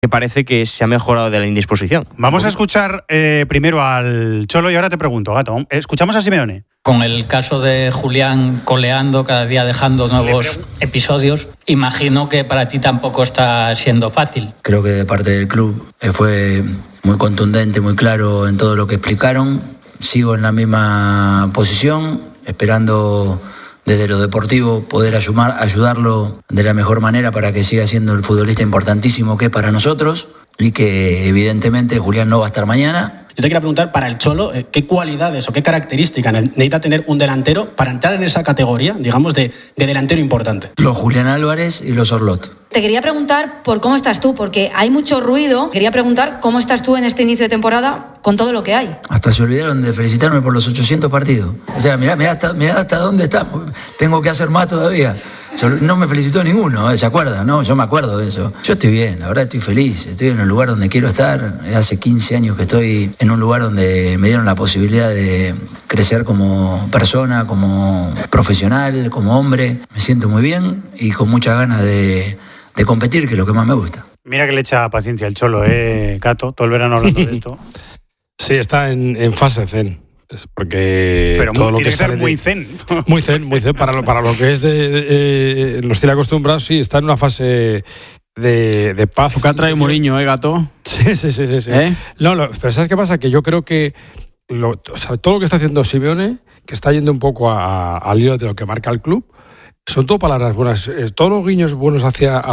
que parece que se ha mejorado de la indisposición. Vamos a escuchar primero al Cholo y ahora te pregunto, Gato. Escuchamos a Simeone. Con el caso de Julián coleando, cada día dejando nuevos episodios, imagino que para ti tampoco está siendo fácil. Creo que de parte del club fue muy contundente, muy claro en todo lo que explicaron. Sigo en la misma posición, esperando desde lo deportivo poder ayudarlo de la mejor manera para que siga siendo el futbolista importantísimo que es para nosotros y que evidentemente Julián no va a estar mañana. Yo te quería preguntar, para el Cholo, ¿qué cualidades o qué características necesita tener un delantero para entrar en esa categoría, digamos, de delantero importante? Los Julián Álvarez y los Orlot. Te quería preguntar por cómo estás tú, porque hay mucho ruido. Quería preguntar cómo estás tú en este inicio de temporada con todo lo que hay. Hasta se olvidaron de felicitarme por los 800 partidos. O sea, mirá hasta dónde estamos. Tengo que hacer más todavía. No me felicitó ninguno, ¿se acuerdan? No, yo me acuerdo de eso. Yo estoy bien, la verdad estoy feliz. Estoy en el lugar donde quiero estar. Hace 15 años que estoy en un lugar donde me dieron la posibilidad de crecer como persona, como profesional, como hombre. Me siento muy bien y con muchas ganas de competir, que es lo que más me gusta. Mira que le echa paciencia el Cholo, Cato, todo el verano hablando de esto. Sí, está en fase zen. Porque pero todo lo tiene que que ser muy zen. Muy zen para lo que es nos tiene acostumbrados, sí, está en una fase de paz. ¿Qué ha traído Mourinho, Gato? Sí. No, pero ¿sabes qué pasa? Que yo creo que todo lo que está haciendo Simeone, que está yendo un poco al hilo de lo que marca el club, son todo palabras buenas. Todos los guiños buenos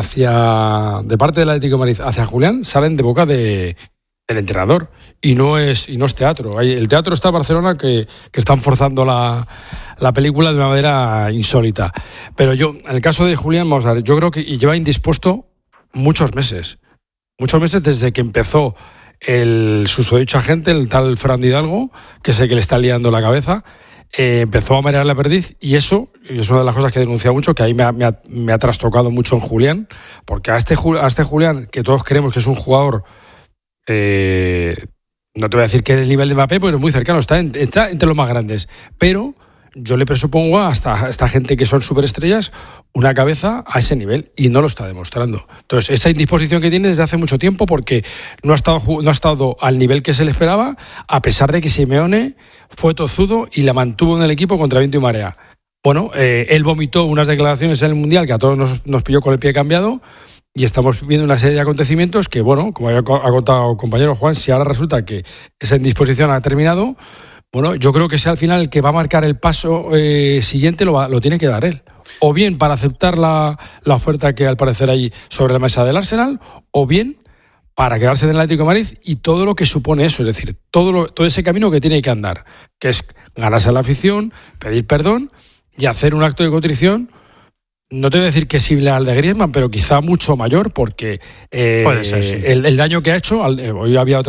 de parte del Atlético de Madrid hacia Julián salen de boca del entrenador y no es teatro. El teatro está en Barcelona que están forzando la película de una manera insólita. Pero yo, en el caso de Julián, vamos a ver, yo creo que lleva indispuesto muchos meses desde que empezó el susodicho agente, el tal Fran Hidalgo, que sé que le está liando la cabeza. Empezó a marear la perdiz y eso es una de las cosas que he denunciado mucho, que ahí me ha trastocado mucho en Julián, porque a este Julián, que todos creemos que es un jugador, no te voy a decir que es el nivel de Mbappé, pero es muy cercano, está entre los más grandes, pero yo le presupongo a esta gente que son superestrellas una cabeza a ese nivel y no lo está demostrando. Entonces, esa indisposición que tiene desde hace mucho tiempo porque no ha estado al nivel que se le esperaba, a pesar de que Simeone fue tozudo y la mantuvo en el equipo contra viento y marea. Bueno, él vomitó unas declaraciones en el Mundial que a todos nos pilló con el pie cambiado y estamos viendo una serie de acontecimientos que, bueno, como ha contado el compañero Juan, si ahora resulta que esa indisposición ha terminado, bueno, yo creo que sea al final el que va a marcar el paso siguiente, lo tiene que dar él. O bien para aceptar la oferta que al parecer hay sobre la mesa del Arsenal, o bien para quedarse en el Atlético de Madrid y todo lo que supone eso, es decir, todo ese camino que tiene que andar, que es ganarse a la afición, pedir perdón y hacer un acto de contrición. No te voy a decir que es similar al de Griezmann, pero quizá mucho mayor, porque puede ser, sí. el daño que ha hecho, hoy había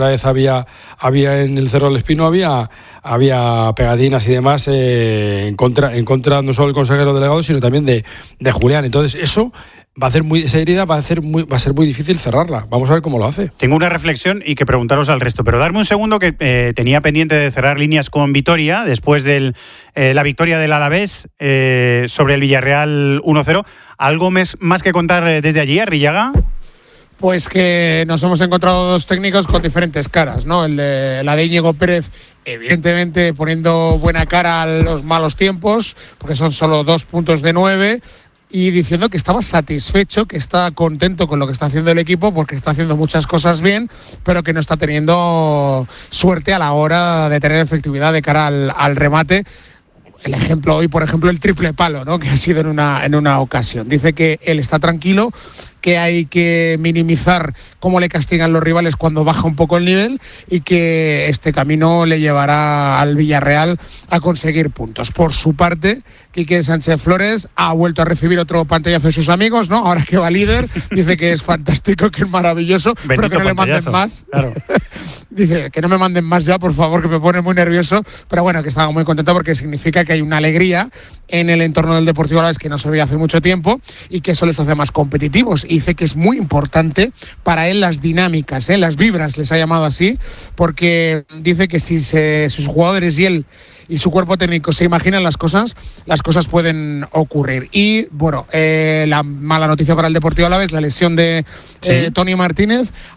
en el Cerro del Espino, había pegatinas y demás en contra no solo del consejero delegado, sino también de Julián. Entonces eso esa herida va a ser muy difícil cerrarla. Vamos a ver cómo lo hace. Tengo una reflexión y que preguntaros al resto, pero darme un segundo que tenía pendiente de cerrar líneas con Vitoria después de la victoria del Alavés sobre el Villarreal 1-0. ¿Algo más que contar desde allí, Arrillaga? Pues que nos hemos encontrado dos técnicos con diferentes caras, ¿no? La de Íñigo Pérez, evidentemente poniendo buena cara a los malos tiempos, porque son solo 2 puntos de 9, y diciendo que estaba satisfecho, que está contento con lo que está haciendo el equipo porque está haciendo muchas cosas bien, pero que no está teniendo suerte a la hora de tener efectividad de cara al remate. El ejemplo hoy, por ejemplo, el triple palo, ¿no?, que ha sido en una ocasión. Dice que él está tranquilo, que hay que minimizar cómo le castigan los rivales cuando baja un poco el nivel y que este camino le llevará al Villarreal a conseguir puntos. Por su parte, Quique Sánchez Flores ha vuelto a recibir otro pantallazo de sus amigos, ¿no? Ahora que va líder, dice que es fantástico, que es maravilloso, pero que no le manden más. Claro. Dice que no me manden más ya, por favor, que me pone muy nervioso, pero bueno, que estaba muy contento porque significa que hay una alegría en el entorno del Deportivo Alavés que no se veía hace mucho tiempo y que eso les hace más competitivos. Y dice que es muy importante para él las dinámicas, las vibras, les ha llamado así, porque dice que si sus jugadores y él y su cuerpo técnico se imaginan las cosas pueden ocurrir. Y bueno, la mala noticia para el Deportivo Alavés, la lesión de Tony Martínez,